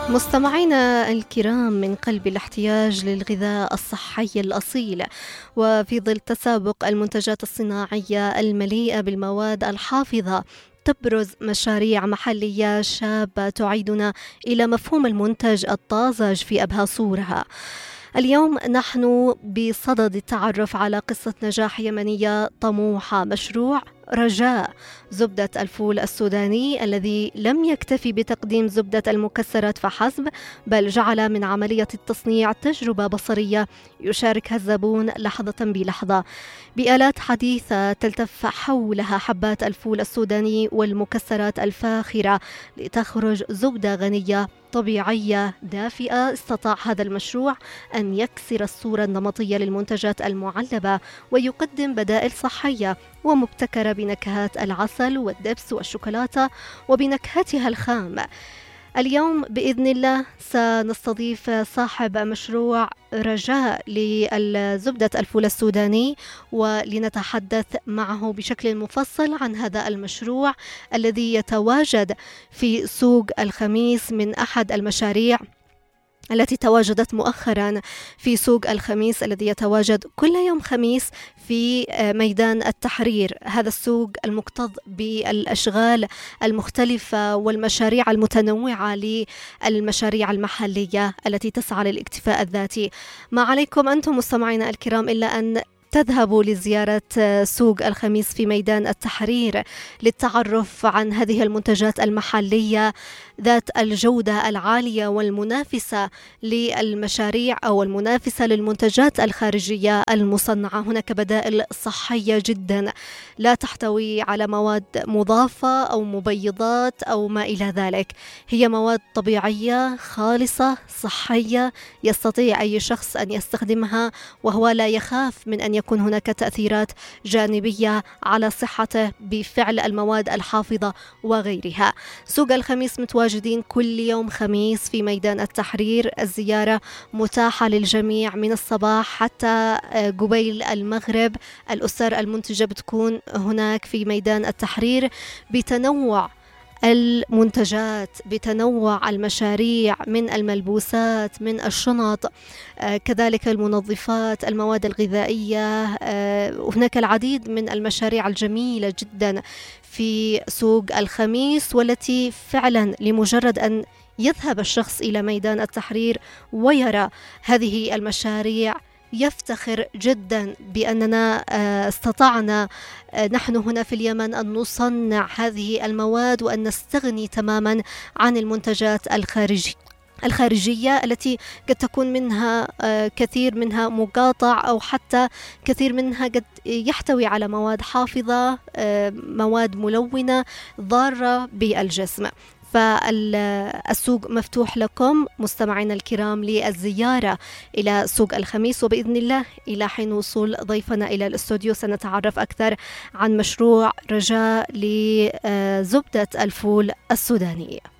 مستمعينا الكرام، من قلب الاحتياج للغذاء الصحي الأصيل، وفي ظل تسابق المنتجات الصناعية المليئة بالمواد الحافظة، تبرز مشاريع محلية شابة تعيدنا إلى مفهوم المنتج الطازج في أبهى صورها. اليوم نحن بصدد التعرف على قصة نجاح يمنية طموحة، مشروع رجاء، زبدة الفول السوداني الذي لم يكتفي بتقديم زبدة المكسرات فحسب، بل جعل من عملية التصنيع تجربة بصرية يشاركها الزبون لحظة بلحظة، بآلات حديثة تلتف حولها حبات الفول السوداني والمكسرات الفاخرة لتخرج زبدة غنية طبيعية دافئة. استطاع هذا المشروع أن يكسر الصورة النمطية للمنتجات المعلبة ويقدم بدائل صحية ومبتكرة بنكهات العسل والدبس والشوكولاتة وبنكهتها الخام. اليوم بإذن الله سنستضيف صاحب مشروع رجاء لزبدة الفول السوداني، ولنتحدث معه بشكل مفصل عن هذا المشروع الذي يتواجد في سوق الخميس، من أحد المشاريع التي تواجدت مؤخرا في سوق الخميس الذي يتواجد كل يوم خميس في ميدان التحرير. هذا السوق المكتظ بالأشغال المختلفة والمشاريع المتنوعة للمشاريع المحلية التي تسعى للاكتفاء الذاتي. ما عليكم أنتم مستمعينا الكرام إلا أن تذهبوا لزيارة سوق الخميس في ميدان التحرير للتعرف عن هذه المنتجات المحلية ذات الجودة العالية والمنافسة للمشاريع أو المنافسة للمنتجات الخارجية المصنعة. هناك بدائل صحية جدا لا تحتوي على مواد مضافة أو مبيضات أو ما إلى ذلك، هي مواد طبيعية خالصة صحية يستطيع أي شخص أن يستخدمها وهو لا يخاف من أن يكون هناك تأثيرات جانبية على صحته بفعل المواد الحافظة وغيرها. سوق الخميس متواجدين كل يوم خميس في ميدان التحرير، الزيارة متاحة للجميع من الصباح حتى قبيل المغرب. الأسر المنتجة بتكون هناك في ميدان التحرير بتنوع المنتجات، بتنوع المشاريع، من الملبوسات، من الشنط، كذلك المنظفات، المواد الغذائية. هناك العديد من المشاريع الجميلة جدا في سوق الخميس، والتي فعلا لمجرد أن يذهب الشخص إلى ميدان التحرير ويرى هذه المشاريع يفتخر جدا بأننا استطعنا نحن هنا في اليمن أن نصنع هذه المواد وأن نستغني تماما عن المنتجات الخارجية التي قد تكون منها كثير منها مقاطع أو حتى كثير منها قد يحتوي على مواد حافظة، مواد ملونة ضارة بالجسم. فالسوق مفتوح لكم مستمعينا الكرام للزيارة إلى سوق الخميس، وبإذن الله إلى حين وصول ضيفنا إلى الاستوديو سنتعرف أكثر عن مشروع رجاء لزبدة الفول السوداني.